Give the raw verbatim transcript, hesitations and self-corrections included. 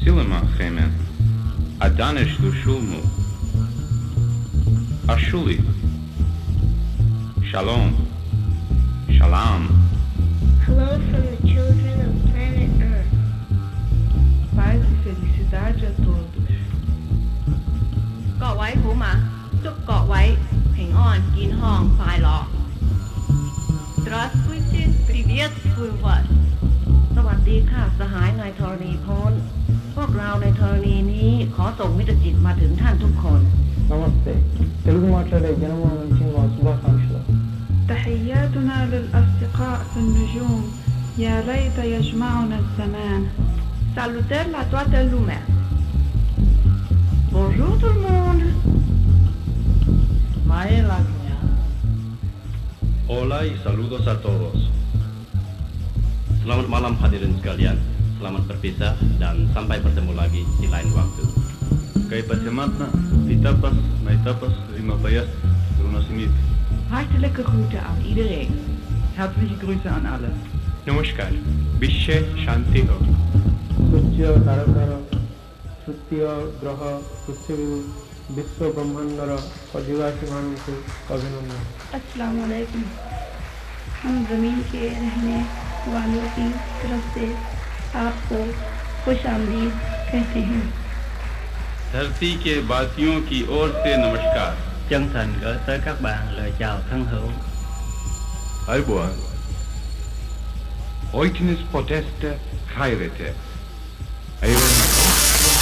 Silima Chemen, Adanish Lushulmu, Ashuli, Shalom, Shalom. Hello from the children of planet Earth. Paz e felicidade a todos. 各位好嗎？祝各位平安、健康、快樂。Здравствуйте, приветствую вас. สวัสดีค่ะสหายในธรณีพ้นพวกเราในธรณีนี้ขอส่งมิตรจิตมาถึงท่านทุกคน నమస్తే తెలుగు మాట్లాడే జనమానికి మా శుభాకాంక్షలు. تحياتنا للأصدقاء في النجوم يا ليت يجمعنا الزمان. Salutări la toată lumea. Bonjour tout le monde. Mae lagnya. Hola y saludos a todos. Selamat malam hadirin sekalian. Selamat berpisah dan sampai bertemu lagi di lain waktu. Kay pasimatna, etapas na etapas lima payas runasinit. Hartelijke groeten aan iedereen. Herzliche Grüße an alle. Namaskar. Bishe Shanti Ho. ସୂର୍ଯ୍ୟ ତାରକାର ତୃତୀୟ ଗ୍ରହ ପୃଥିବୀ ବିଶ୍ୱ ବ୍ରହ୍ମାଣ୍ଡର ଅଧିବାସୀମାନଙ୍କୁ ଅଭିନନ୍ଦନ. अस्सलाम वालेकुम. हम ज़मीन के रहने वालों की तरफ से आपको खुश आमदीद कहते हैं. धरती के वासियों की ओर से नमस्कार. Chân thành gửi tới các bạn lời chào thân hữu. Ayboan. Oitinis poteste hairete. Ayron